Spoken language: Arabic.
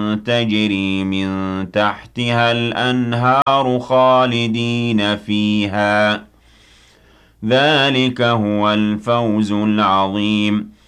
تجري من تحتها الأنهار خالدين فيها ذلك هو الفوز العظيم